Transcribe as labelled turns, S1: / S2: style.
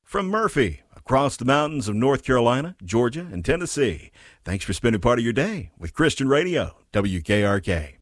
S1: from Murphy, across the mountains of North Carolina, Georgia, and Tennessee. Thanks for spending part of your day with Christian Radio, WKRK.